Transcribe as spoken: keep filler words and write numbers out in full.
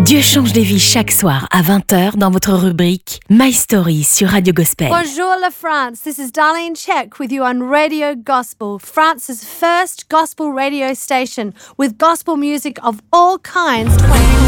Dieu change des vies chaque soir à vingt heures dans votre rubrique My Story sur Radio Gospel. Bonjour la France, this is Darlene Check with you on Radio Gospel, France's first gospel radio station with gospel music of all kinds.